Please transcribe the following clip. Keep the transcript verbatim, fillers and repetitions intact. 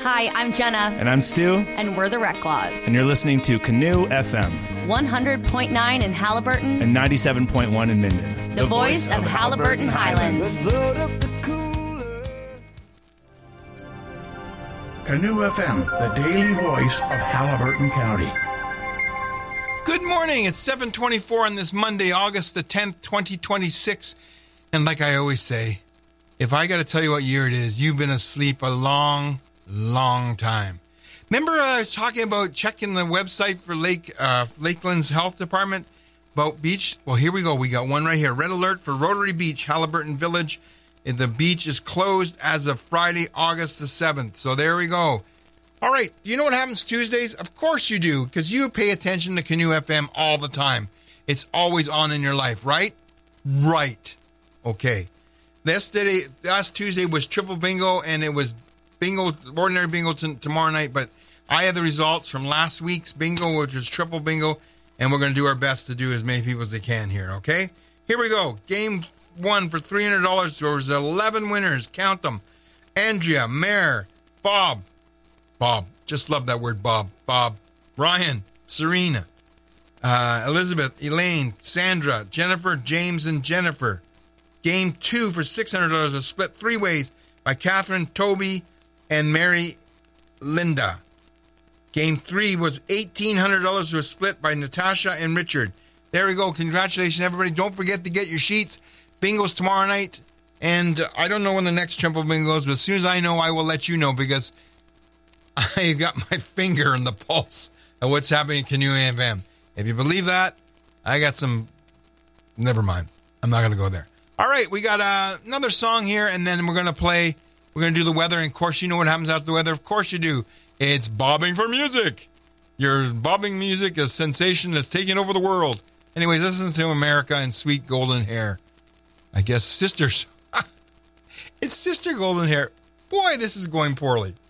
Hi, I'm Jenna. And I'm Stu. And we're the Reclaws. And you're listening to Canoe F M. one hundred point nine in Haliburton. And ninety-seven point one in Minden. The, the voice, voice of, of Haliburton, Haliburton Highlands. Highlands. Canoe F M, the daily voice of Haliburton County. Good morning. It's seven twenty-four on this Monday, August the tenth, twenty twenty-six. And like I always say, if I got to tell you what year it is, you've been asleep a long, long time. Remember uh, I was talking about checking the website for Lake uh, Lakeland's health department about beach? Well, here we go. We got one right here. Red alert for Rotary Beach, Haliburton Village. The beach is closed as of Friday, August the seventh. So there we go. All right. Do you know what happens Tuesdays? Of course you do, because you pay attention to Canoe F M all the time. It's always on in your life, right? Right. Okay. Yesterday, last Tuesday was triple bingo, and it was bingo, ordinary bingo t- tomorrow night. But I have the results from last week's bingo, which was triple bingo, and we're going to do our best to do as many people as they can here, okay? Here we go. Game one for three hundred dollars. There was eleven winners. Count them. Andrea, Mare, Bob. Bob. Just love that word, Bob. Bob. Ryan, Serena, uh, Elizabeth, Elaine, Sandra, Jennifer, James, and Jennifer. Game two for six hundred dollars was split three ways by Catherine, Toby, and Mary Linda. Game three was eighteen hundred dollars was split by Natasha and Richard. There we go. Congratulations, everybody. Don't forget to get your sheets. Bingo's tomorrow night. And I don't know when the next triple bingo is, but as soon as I know, I will let you know, because I got my finger on the pulse of what's happening in Canoe F M. If you believe that, I got some... Never mind. I'm not going to go there. All right, we got uh, another song here, and then we're going to play, we're going to do the weather, and of course you know what happens after the weather. Of course you do. It's bobbing for music. Your bobbing music, a sensation that's taking over the world. Anyways, listen to America and Sweet Golden Hair. I guess Sisters. It's Sister Golden Hair. Boy, this is going poorly.